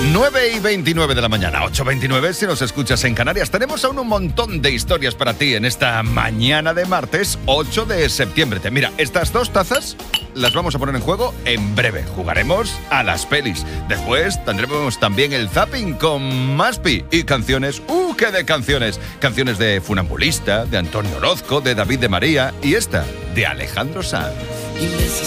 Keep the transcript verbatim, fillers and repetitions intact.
nueve y veintinueve de la mañana, ocho y veintinueve si nos escuchas en Canarias. Tenemos aún un montón de historias para ti en esta mañana de martes ocho de septiembre. Mira, estas dos tazas las vamos a poner en juego en breve. Jugaremos a las pelis. Después tendremos también el zapping con Maspi y canciones. ¡Uh, qué de canciones! Canciones de Funambulista, de Antonio Orozco, de David de María y esta, de Alejandro Sanz.